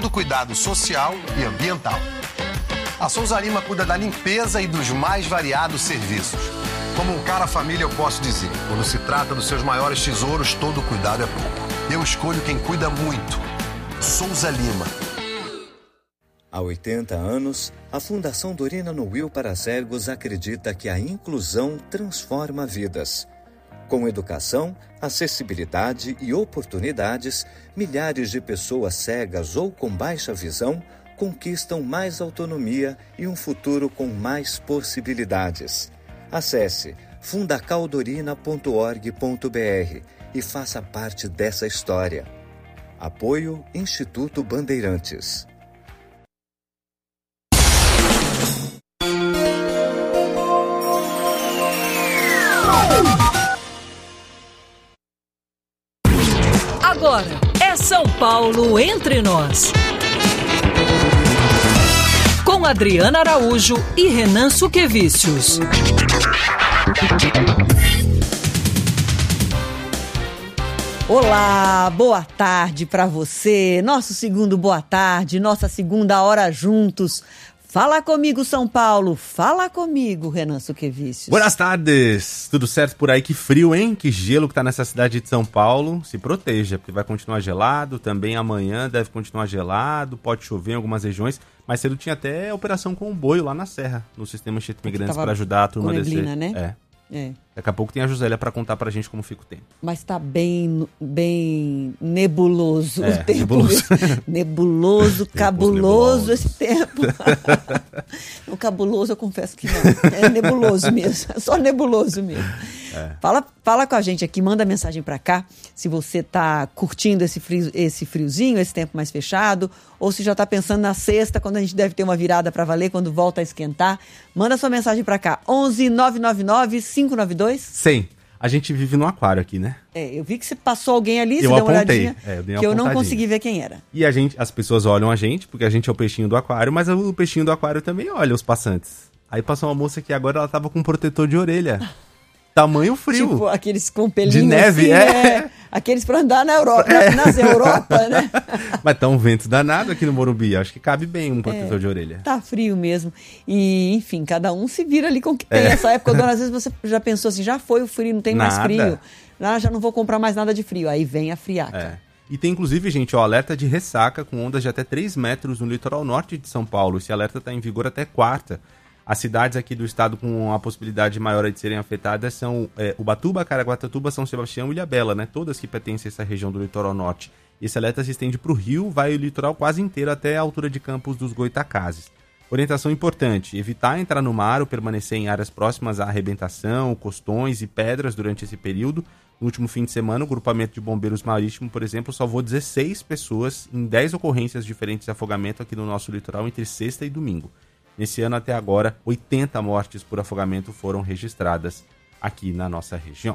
todo cuidado social e ambiental. A Souza Lima cuida da limpeza e dos mais variados serviços. Como um cara família, eu posso dizer, quando se trata dos seus maiores tesouros, todo cuidado é pouco. Eu escolho quem cuida muito. Souza Lima. Há 80 anos, a Fundação Dorina Nuil para Cegos acredita que a inclusão transforma vidas. Com educação, acessibilidade e oportunidades, milhares de pessoas cegas ou com baixa visão conquistam mais autonomia e um futuro com mais possibilidades. Acesse fundacaldorina.org.br e faça parte dessa história. Apoio Instituto Bandeirantes. Agora é São Paulo Entre Nós. Com Adriana Araújo e Renan Suquevicius. Olá, boa tarde para você. Nosso segundo boa tarde, nossa segunda hora juntos. Fala comigo, São Paulo. Fala comigo, Renan Suquevicius. Boas tardes. Tudo certo por aí? Que frio, hein? Que gelo que tá nessa cidade de São Paulo. Se proteja, porque vai continuar gelado. Também amanhã deve continuar gelado. Pode chover em algumas regiões. Mais cedo tinha até operação com o boio lá na Serra, no sistema Instituto Imigrantes, para ajudar a turma a descer. Né? É. Daqui a pouco tem a Josélia para contar pra gente como fica o tempo. Mas tá bem nebuloso o tempo. Nebuloso. Nebuloso, cabuloso esse tempo. O cabuloso eu confesso que não. É nebuloso mesmo. É só nebuloso mesmo. É. Fala com a gente aqui, manda mensagem para cá se você tá curtindo esse friozinho, esse tempo mais fechado, ou se já tá pensando na sexta, quando a gente deve ter uma virada para valer, quando volta a esquentar. Manda sua mensagem para cá, 11 999 592 100. A gente vive num aquário aqui, né? Eu vi que você passou alguém ali, você deu uma apontei. olhadinha, que eu não consegui ver quem era. E as pessoas olham a gente, porque a gente é o peixinho do aquário, mas o peixinho do aquário também olha os passantes. Aí passou uma moça que agora ela tava com um protetor de orelha. Tamanho frio. Tipo aqueles com pelinhos de neve, assim, aqueles pra andar na Europa, nas Europa, né? Mas tá um vento danado aqui no Morumbi. Acho que cabe bem um protetor de orelha. Tá frio mesmo. E, enfim, cada um se vira ali com o que tem. Essa época, às vezes você já pensou assim, já foi o frio, não tem mais frio. Já não vou comprar mais nada de frio. Aí vem a friaca. E tem inclusive, gente, alerta de ressaca com ondas de até 3 metros no litoral norte de São Paulo. Esse alerta tá em vigor até quarta. As cidades aqui do estado com a possibilidade maior de serem afetadas são Ubatuba, Caraguatatuba, São Sebastião e Ilhabela, né? Todas que pertencem a essa região do litoral norte. Esse alerta se estende para o Rio, vai o litoral quase inteiro até a altura de Campos dos Goitacazes. Orientação importante, evitar entrar no mar ou permanecer em áreas próximas à arrebentação, costões e pedras durante esse período. No último fim de semana, o grupamento de bombeiros marítimo, por exemplo, salvou 16 pessoas em 10 ocorrências diferentes de afogamento aqui no nosso litoral entre sexta e domingo. Nesse ano, até agora, 80 mortes por afogamento foram registradas aqui na nossa região.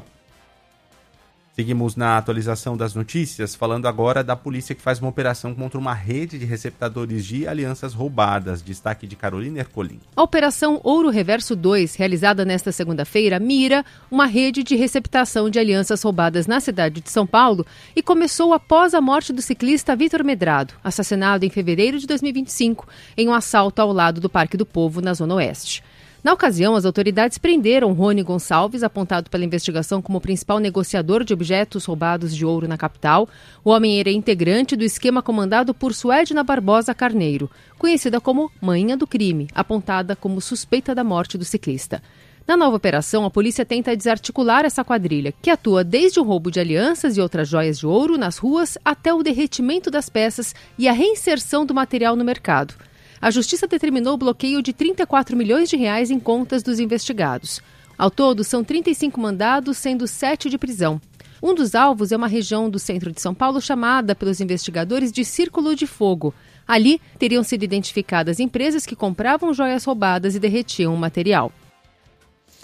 Seguimos na atualização das notícias, falando agora da polícia que faz uma operação contra uma rede de receptadores de alianças roubadas. Destaque de Carolina Ercolim. A Operação Ouro Reverso 2, realizada nesta segunda-feira, mira uma rede de receptação de alianças roubadas na cidade de São Paulo e começou após a morte do ciclista Vitor Medrado, assassinado em fevereiro de 2025, em um assalto ao lado do Parque do Povo, na Zona Oeste. Na ocasião, as autoridades prenderam Rony Gonçalves, apontado pela investigação como principal negociador de objetos roubados de ouro na capital. O homem era integrante do esquema comandado por Suedna Barbosa Carneiro, conhecida como Manhinha do Crime, apontada como suspeita da morte do ciclista. Na nova operação, a polícia tenta desarticular essa quadrilha, que atua desde o roubo de alianças e outras joias de ouro nas ruas até o derretimento das peças e a reinserção do material no mercado. A Justiça determinou o bloqueio de 34 milhões de reais em contas dos investigados. Ao todo, são 35 mandados, sendo 7 de prisão. Um dos alvos é uma região do centro de São Paulo chamada pelos investigadores de Círculo de Fogo. Ali, teriam sido identificadas empresas que compravam joias roubadas e derretiam o material.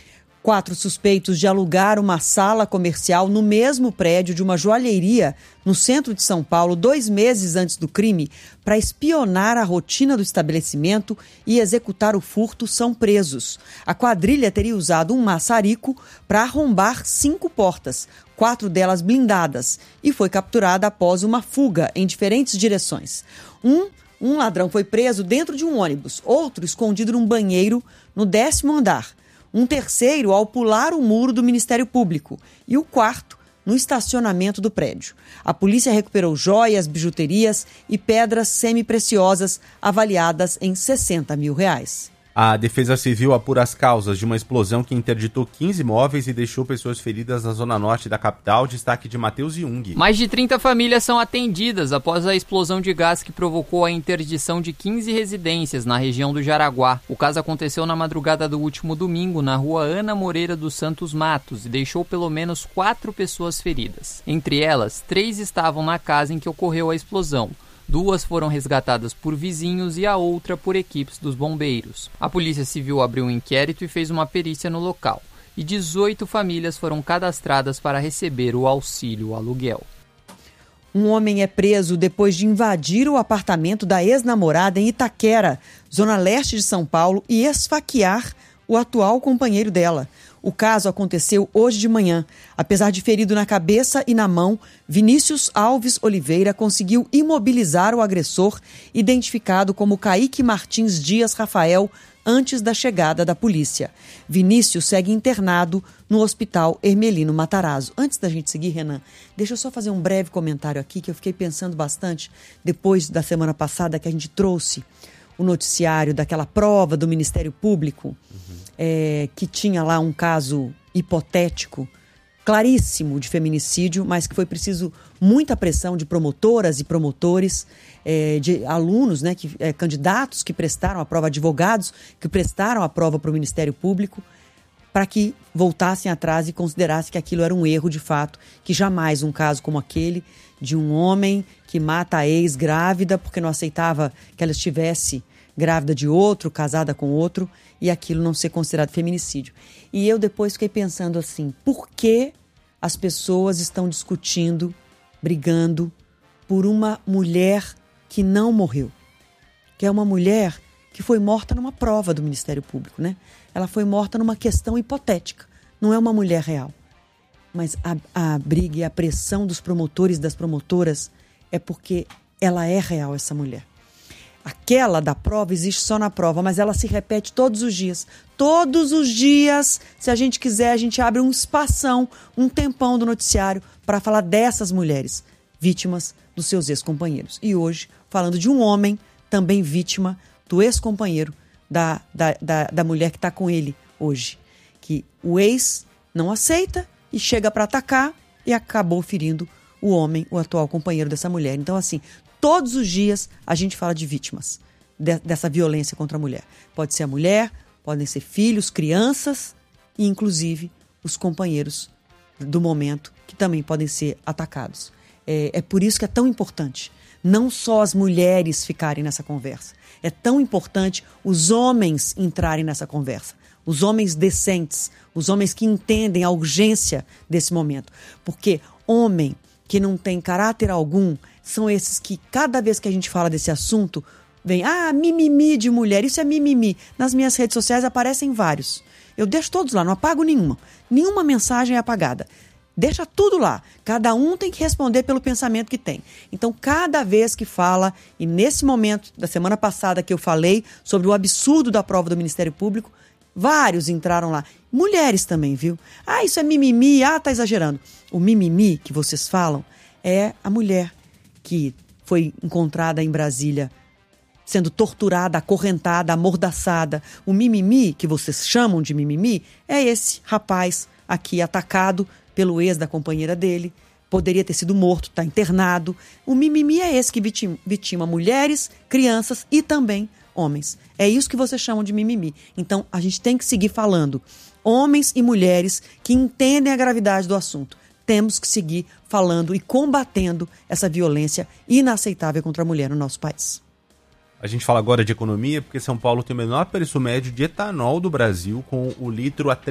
4 suspeitos de alugar uma sala comercial no mesmo prédio de uma joalheria no centro de São Paulo 2 meses antes do crime para espionar a rotina do estabelecimento e executar o furto são presos. A quadrilha teria usado um maçarico para arrombar 5 portas, 4 delas blindadas, e foi capturada após uma fuga em diferentes direções. Um ladrão foi preso dentro de um ônibus, outro escondido num banheiro no 10º andar. Um terceiro ao pular o muro do Ministério Público e o quarto no estacionamento do prédio. A polícia recuperou joias, bijuterias e pedras semi-preciosas avaliadas em R$60 mil. A Defesa Civil apura as causas de uma explosão que interditou 15 imóveis e deixou pessoas feridas na zona norte da capital, destaque de Matheus Jung. Mais de 30 famílias são atendidas após a explosão de gás que provocou a interdição de 15 residências na região do Jaraguá. O caso aconteceu na madrugada do último domingo, na rua Ana Moreira dos Santos Matos, e deixou pelo menos 4 pessoas feridas. Entre elas, 3 estavam na casa em que ocorreu a explosão. 2 foram resgatadas por vizinhos e a outra por equipes dos bombeiros. A Polícia Civil abriu um inquérito e fez uma perícia no local. E 18 famílias foram cadastradas para receber o auxílio aluguel. Um homem é preso depois de invadir o apartamento da ex-namorada em Itaquera, zona leste de São Paulo, e esfaquear o atual companheiro dela. O caso aconteceu hoje de manhã. Apesar de ferido na cabeça e na mão, Vinícius Alves Oliveira conseguiu imobilizar o agressor, identificado como Kaique Martins Dias Rafael, antes da chegada da polícia. Vinícius segue internado no Hospital Hermelino Matarazzo. Antes da gente seguir, Renan, deixa eu só fazer um breve comentário aqui, que eu fiquei pensando bastante depois da semana passada que a gente trouxe o noticiário daquela prova do Ministério Público, que tinha lá um caso hipotético, claríssimo de feminicídio, mas que foi preciso muita pressão de promotoras e promotores, de alunos, né, candidatos que prestaram a prova, advogados que prestaram a prova para o Ministério Público, para que voltassem atrás e considerassem que aquilo era um erro de fato, que jamais um caso como aquele de um homem que mata a ex grávida porque não aceitava que ela estivesse grávida de outro, casada com outro, e aquilo não ser considerado feminicídio. E eu depois fiquei pensando assim, por que as pessoas estão discutindo, brigando por uma mulher que não morreu? Que é uma mulher que foi morta numa prova do Ministério Público, né? Ela foi morta numa questão hipotética, não é uma mulher real. Mas a briga e a pressão dos promotores e das promotoras é porque ela é real, essa mulher. Aquela da prova existe só na prova, mas ela se repete todos os dias. Todos os dias, se a gente quiser, a gente abre um espação, um tempão do noticiário para falar dessas mulheres, vítimas dos seus ex-companheiros. E hoje, falando de um homem, também vítima do ex-companheiro da mulher que está com ele hoje. Que o ex não aceita e chega para atacar e acabou ferindo o homem, o atual companheiro dessa mulher. Então, assim, todos os dias a gente fala de vítimas dessa violência contra a mulher. Pode ser a mulher, podem ser filhos, crianças e, inclusive, os companheiros do momento que também podem ser atacados. É por isso que é tão importante não só as mulheres ficarem nessa conversa. É tão importante os homens entrarem nessa conversa. Os homens decentes, os homens que entendem a urgência desse momento. Porque homem que não tem caráter algum são esses que, cada vez que a gente fala desse assunto, vem, mimimi de mulher, isso é mimimi. Nas minhas redes sociais aparecem vários. Eu deixo todos lá, não apago nenhuma. Nenhuma mensagem é apagada. Deixa tudo lá. Cada um tem que responder pelo pensamento que tem. Então, cada vez que fala, e nesse momento da semana passada que eu falei sobre o absurdo da prova do Ministério Público, vários entraram lá. Mulheres também, viu? Isso é mimimi, tá exagerando. O mimimi que vocês falam é a mulher que foi encontrada em Brasília sendo torturada, acorrentada, amordaçada. O mimimi, que vocês chamam de mimimi, é esse rapaz aqui atacado pelo ex da companheira dele, poderia ter sido morto, está internado. O mimimi é esse que vitima mulheres, crianças e também homens. É isso que vocês chamam de mimimi. Então, a gente tem que seguir falando. Homens e mulheres que entendem a gravidade do assunto. Temos que seguir falando e combatendo essa violência inaceitável contra a mulher no nosso país. A gente fala agora de economia porque São Paulo tem o menor preço médio de etanol do Brasil, com o litro a R$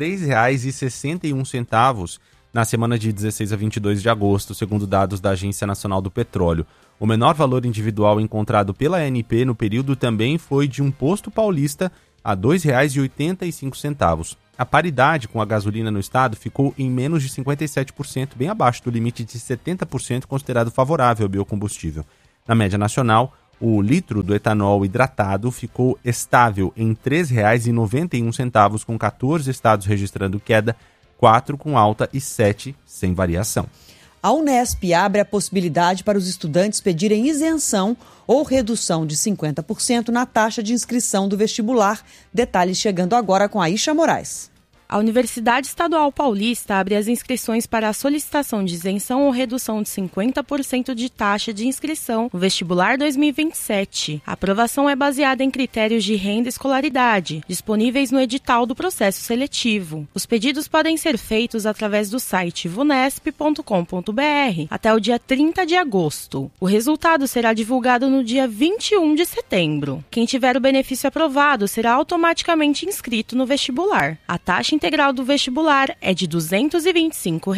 3,61 na semana de 16 a 22 de agosto, segundo dados da Agência Nacional do Petróleo. O menor valor individual encontrado pela ANP no período também foi de um posto paulista a R$ 2,85. A paridade com a gasolina no estado ficou em menos de 57%, bem abaixo do limite de 70% considerado favorável ao biocombustível. Na média nacional, o litro do etanol hidratado ficou estável em R$ 3,91, com 14 estados registrando queda, 4 com alta e 7 sem variação. A Unesp abre a possibilidade para os estudantes pedirem isenção ou redução de 50% na taxa de inscrição do vestibular. Detalhes chegando agora com Aisha Moraes. A Universidade Estadual Paulista abre as inscrições para a solicitação de isenção ou redução de 50% de taxa de inscrição no vestibular 2027. A aprovação é baseada em critérios de renda e escolaridade, disponíveis no edital do processo seletivo. Os pedidos podem ser feitos através do site vunesp.com.br até o dia 30 de agosto. O resultado será divulgado no dia 21 de setembro. Quem tiver o benefício aprovado será automaticamente inscrito no vestibular. A taxa integral do vestibular é de R$ 225.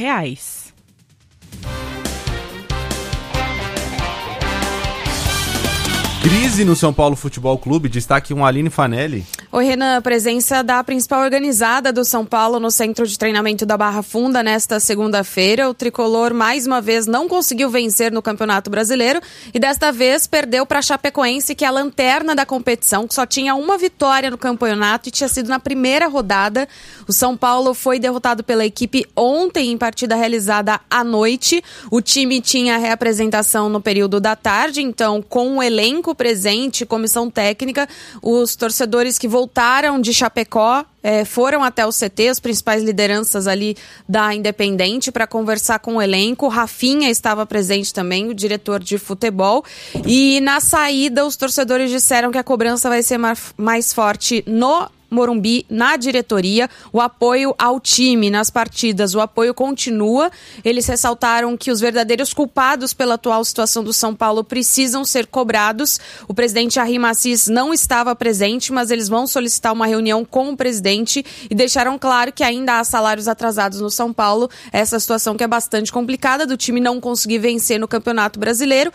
Crise no São Paulo Futebol Clube, destaque um Aline Fanelli. Oi, Renan, presença da principal organizada do São Paulo no centro de treinamento da Barra Funda nesta segunda-feira. O tricolor, mais uma vez, não conseguiu vencer no Campeonato Brasileiro e desta vez perdeu para a Chapecoense, que é a lanterna da competição, que só tinha uma vitória no campeonato e tinha sido na primeira rodada. O São Paulo foi derrotado pela equipe ontem em partida realizada à noite. O time tinha reapresentação no período da tarde, então com o elenco presente, comissão técnica, os torcedores que voltaram de Chapecó foram até o CT, as principais lideranças ali da Independente, para conversar com o elenco. Rafinha estava presente também, o diretor de futebol, e na saída os torcedores disseram que a cobrança vai ser mais forte no Morumbi, na diretoria, o apoio ao time nas partidas, o apoio continua. Eles ressaltaram que os verdadeiros culpados pela atual situação do São Paulo precisam ser cobrados. O presidente Arrim Assis não estava presente, mas eles vão solicitar uma reunião com o presidente e deixaram claro que ainda há salários atrasados no São Paulo. Essa situação que é bastante complicada, do time não conseguir vencer no Campeonato Brasileiro.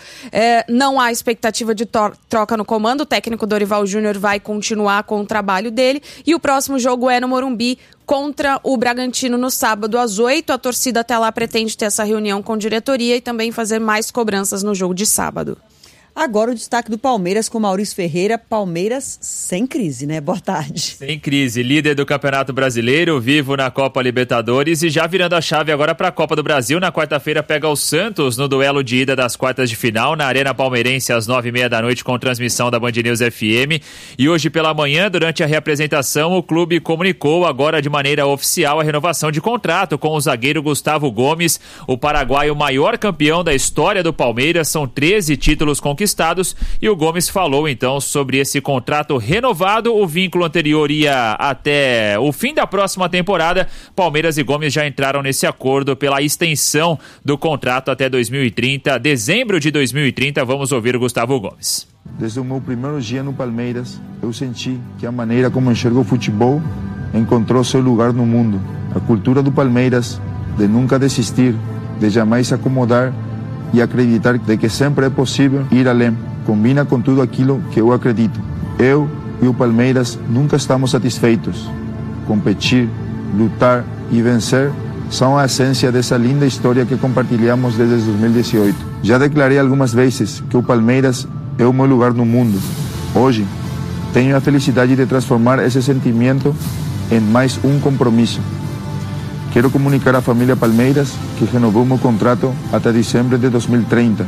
Não há expectativa de troca no comando, o técnico Dorival Júnior vai continuar com o trabalho dele. E o próximo jogo é no Morumbi contra o Bragantino no sábado às 8. A torcida até lá pretende ter essa reunião com diretoria e também fazer mais cobranças no jogo de sábado. Agora o destaque do Palmeiras com Maurício Ferreira. Palmeiras sem crise, né? Boa tarde. Sem crise, líder do Campeonato Brasileiro, vivo na Copa Libertadores e já virando a chave agora para a Copa do Brasil. Na quarta-feira pega o Santos no duelo de ida das quartas de final na Arena Palmeirense às 9h30 da noite com transmissão da Band News FM. E hoje pela manhã, durante a reapresentação, o clube comunicou agora de maneira oficial a renovação de contrato com o zagueiro Gustavo Gomes, o paraguaio maior campeão da história do Palmeiras. São 13 títulos conquistados e o Gomes falou então sobre esse contrato renovado. O vínculo anterior ia até o fim da próxima temporada. Palmeiras e Gomes já entraram nesse acordo pela extensão do contrato até 2030, dezembro de 2030. Vamos ouvir o Gustavo Gomes. Desde o meu primeiro dia no Palmeiras, eu senti que a maneira como enxergo o futebol encontrou seu lugar no mundo. A cultura do Palmeiras de nunca desistir, de jamais se acomodar e acreditar de que sempre é possível ir além. Combina com tudo aquilo que eu acredito. Eu e o Palmeiras nunca estamos satisfeitos. Competir, lutar e vencer são a essência dessa linda história que compartilhamos desde 2018. Já declarei algumas vezes que o Palmeiras é o meu lugar no mundo. Hoje, tenho a felicidade de transformar esse sentimento em mais um compromisso. Quero comunicar à família Palmeiras que renovou meu contrato até dezembro de 2030.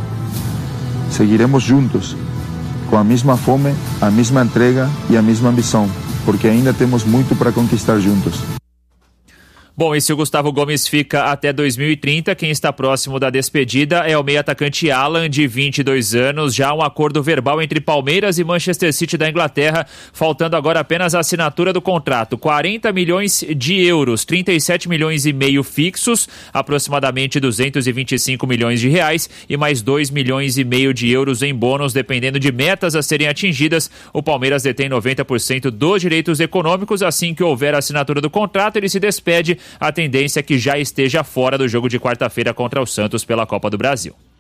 Seguiremos juntos, com a mesma fome, a mesma entrega e a mesma ambição, porque ainda temos muito para conquistar juntos. Bom, e se o Gustavo Gomes fica até 2030, quem está próximo da despedida é o meio-atacante Alan, de 22 anos. Já um acordo verbal entre Palmeiras e Manchester City da Inglaterra, faltando agora apenas a assinatura do contrato. 40 milhões de euros, 37 milhões e meio fixos, aproximadamente 225 milhões de reais e mais 2 milhões e meio de euros em bônus, dependendo de metas a serem atingidas. O Palmeiras detém 90% dos direitos econômicos. Assim que houver a assinatura do contrato, ele se despede. A tendência é que já esteja fora do jogo de quarta-feira contra o Santos pela Copa do Brasil.